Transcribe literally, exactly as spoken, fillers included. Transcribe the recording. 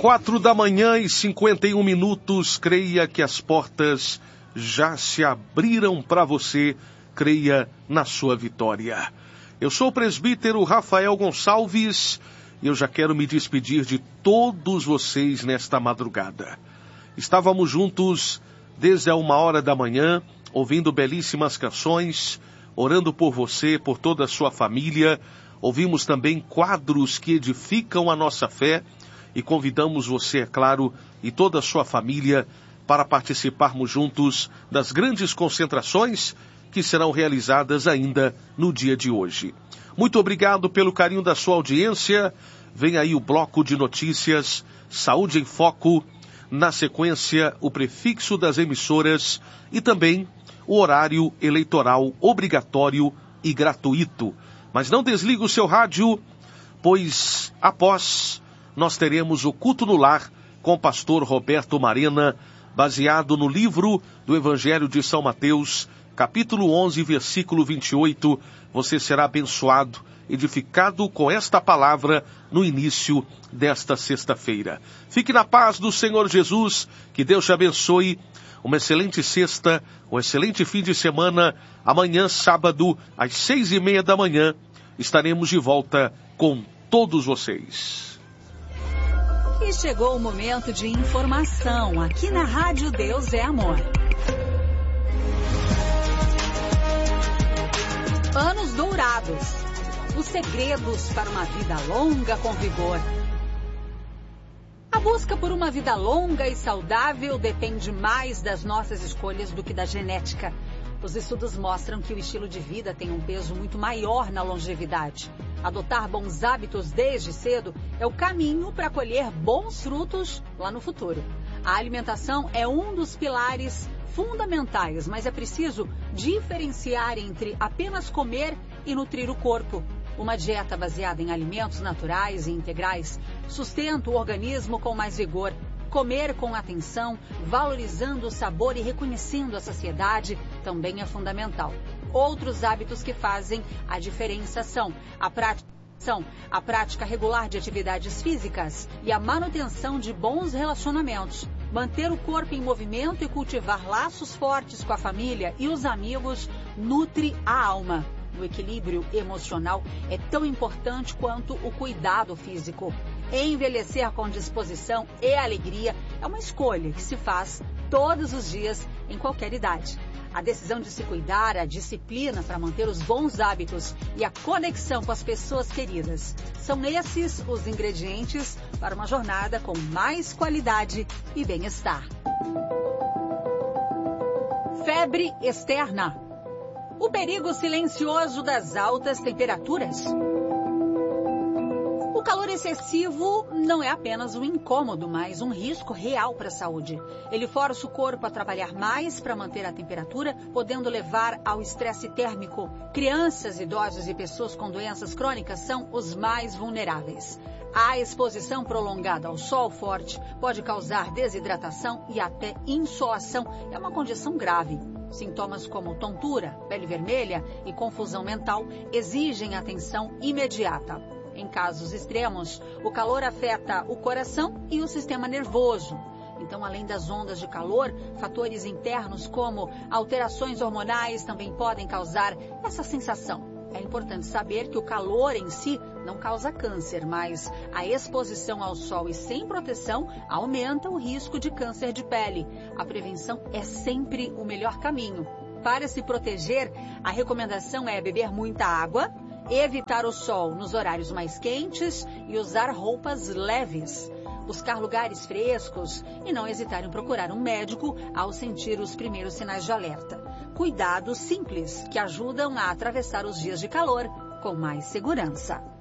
Quatro da manhã e cinquenta e um minutos, creia que as portas já se abriram para você, creia na sua vitória. Eu sou o presbítero Rafael Gonçalves e eu já quero me despedir de todos vocês nesta madrugada. Estávamos juntos desde a uma hora da manhã, ouvindo belíssimas canções, orando por você, por toda a sua família. Ouvimos também quadros que edificam a nossa fé e convidamos você, é claro, e toda a sua família para participarmos juntos das grandes concentrações que serão realizadas ainda no dia de hoje. Muito obrigado pelo carinho da sua audiência. Vem aí o bloco de notícias, Saúde em Foco, na sequência o prefixo das emissoras e também o horário eleitoral obrigatório e gratuito. Mas não desligue o seu rádio, pois após nós teremos o Culto no Lar com o pastor Roberto Marena, baseado no livro do Evangelho de São Mateus, capítulo onze, versículo vinte e oito. Você será abençoado, edificado com esta palavra no início desta sexta-feira. Fique na paz do Senhor Jesus, que Deus te abençoe. Uma excelente sexta, um excelente fim de semana. Amanhã, sábado, às seis e meia da manhã, estaremos de volta com todos vocês. E chegou o momento de informação aqui na Rádio Deus é Amor. Anos dourados. Os segredos para uma vida longa com vigor. A busca por uma vida longa e saudável depende mais das nossas escolhas do que da genética. Os estudos mostram que o estilo de vida tem um peso muito maior na longevidade. Adotar bons hábitos desde cedo é o caminho para colher bons frutos lá no futuro. A alimentação é um dos pilares fundamentais, mas é preciso diferenciar entre apenas comer e nutrir o corpo. Uma dieta baseada em alimentos naturais e integrais sustenta o organismo com mais vigor. Comer com atenção, valorizando o sabor e reconhecendo a saciedade também é fundamental. Outros hábitos que fazem a diferença são a prática, são a prática regular de atividades físicas e a manutenção de bons relacionamentos. Manter o corpo em movimento e cultivar laços fortes com a família e os amigos nutre a alma. O equilíbrio emocional é tão importante quanto o cuidado físico. Envelhecer com disposição e alegria é uma escolha que se faz todos os dias, em qualquer idade. A decisão de se cuidar, a disciplina para manter os bons hábitos e a conexão com as pessoas queridas. São esses os ingredientes para uma jornada com mais qualidade e bem-estar. Febre externa. O perigo silencioso das altas temperaturas. O calor excessivo não é apenas um incômodo, mas um risco real para a saúde. Ele força o corpo a trabalhar mais para manter a temperatura, podendo levar ao estresse térmico. Crianças, idosos e pessoas com doenças crônicas são os mais vulneráveis. A exposição prolongada ao sol forte pode causar desidratação e até insolação. É uma condição grave. Sintomas como tontura, pele vermelha e confusão mental exigem atenção imediata. Em casos extremos, o calor afeta o coração e o sistema nervoso. Então, além das ondas de calor, fatores internos como alterações hormonais também podem causar essa sensação. É importante saber que o calor em si não causa câncer, mas a exposição ao sol e sem proteção aumenta o risco de câncer de pele. A prevenção é sempre o melhor caminho. Para se proteger, a recomendação é beber muita água, evitar o sol nos horários mais quentes e usar roupas leves. Buscar lugares frescos e não hesitar em procurar um médico ao sentir os primeiros sinais de alerta. Cuidados simples que ajudam a atravessar os dias de calor com mais segurança.